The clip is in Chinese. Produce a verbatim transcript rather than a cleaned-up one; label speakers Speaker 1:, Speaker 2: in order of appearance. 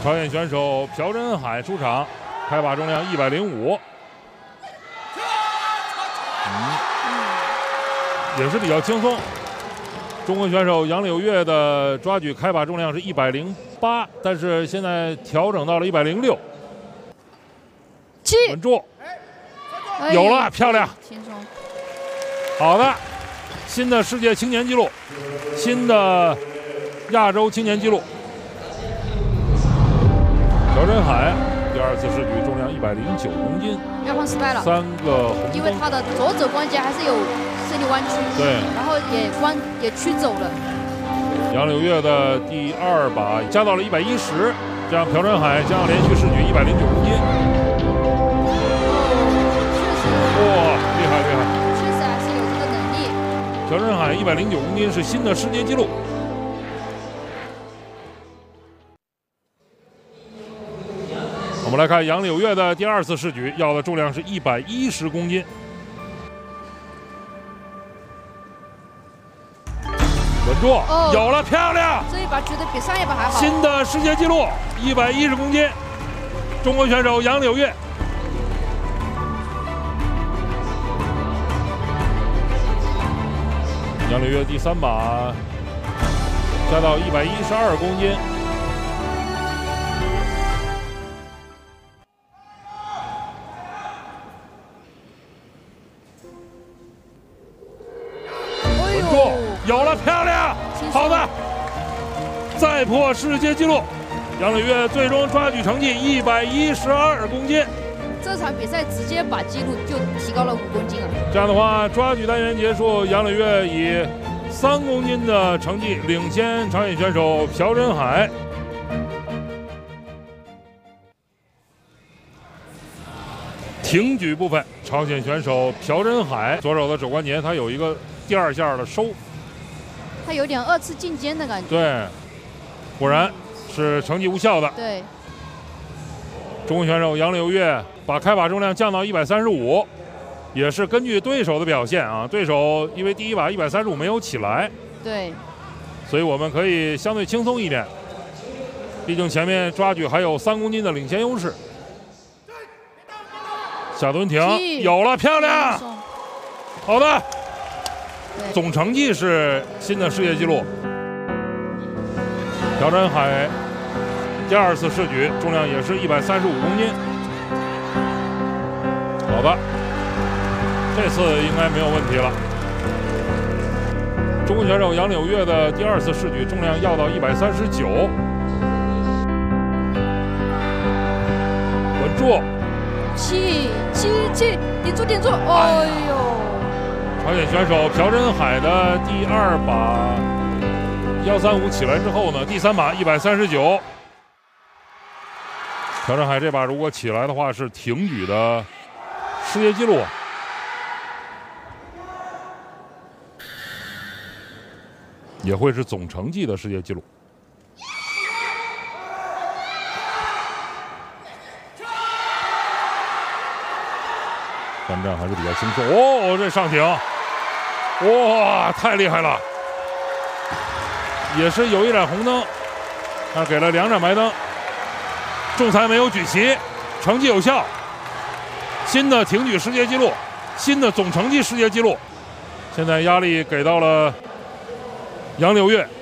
Speaker 1: 朝鲜选手朴真海出场，开把重量一百零五，嗯，也是比较轻松。中国选手杨柳月的抓举开把重量是一百零八，但是现在调整到了一百零六。
Speaker 2: 七，
Speaker 1: 稳住，有了，漂亮，
Speaker 2: 轻松。
Speaker 1: 好的，新的世界青年纪录，新的亚洲青年纪录。朴真海第二次试举重量一百零九公斤，
Speaker 2: 要换失败了，
Speaker 1: 三个红
Speaker 2: 因为他的左肘关节还是有身体弯曲，
Speaker 1: 对，
Speaker 2: 然后也弯也曲走了。
Speaker 1: 杨柳月的第二把加到了一百一十，这样朴真海将要连续试举一百零九公斤。哇、哦，厉害厉害！
Speaker 2: 确实还是有这个能力。
Speaker 1: 朴真海一百零九公斤是新的世界纪录。我们来看杨柳月的第二次试举，要的重量是一百一十公斤。稳住，哦、有了，漂亮！
Speaker 2: 这一把举得比上一把还好。
Speaker 1: 新的世界纪录，一百一十公斤，中国选手杨柳月。杨柳月第三把加到一百一十二公斤。稳住，有了，漂亮，好的，再破世界纪录。杨柳月最终抓举成绩一百一十二公斤。
Speaker 2: 这场比赛直接把纪录就提高了五公斤啊！
Speaker 1: 这样的话，抓举单元结束，杨柳月以三公斤的成绩领先朝鲜选手朴真海。挺举部分，朝鲜选手朴真海左手的肘关节，他有一个第二下的收，
Speaker 2: 他有点二次进肩的感觉。
Speaker 1: 对，果然是成绩无效的。
Speaker 2: 对，
Speaker 1: 中国选手杨柳月把开把重量降到一百三十五，也是根据对手的表现啊。对手因为第一把一百三十五没有起来，
Speaker 2: 对，
Speaker 1: 所以我们可以相对轻松一点。毕竟前面抓举还有三公斤的领先优势。下蹲停，有了，漂亮，好的，总成绩是新的世界纪录。朴真海第二次试举重量也是一百三十五公斤。好的，这次应该没有问题了。中国选手杨柳月的第二次试举重量要到一百三十九，稳住，
Speaker 2: 七七七，顶住顶住，哎呦！
Speaker 1: 朝鲜选手朴真海的第二把一三五起来之后呢，第三把一百三十九。朴真海这把如果起来的话，是挺举的世界纪录。也会是总成绩的世界纪录。反正还是比较轻松。哦，这上挺，哇，太厉害了！也是有一盏红灯，他给了两盏白灯。仲裁没有举旗，成绩有效。新的挺举世界纪录，新的总成绩世界纪录。现在压力给到了杨柳月。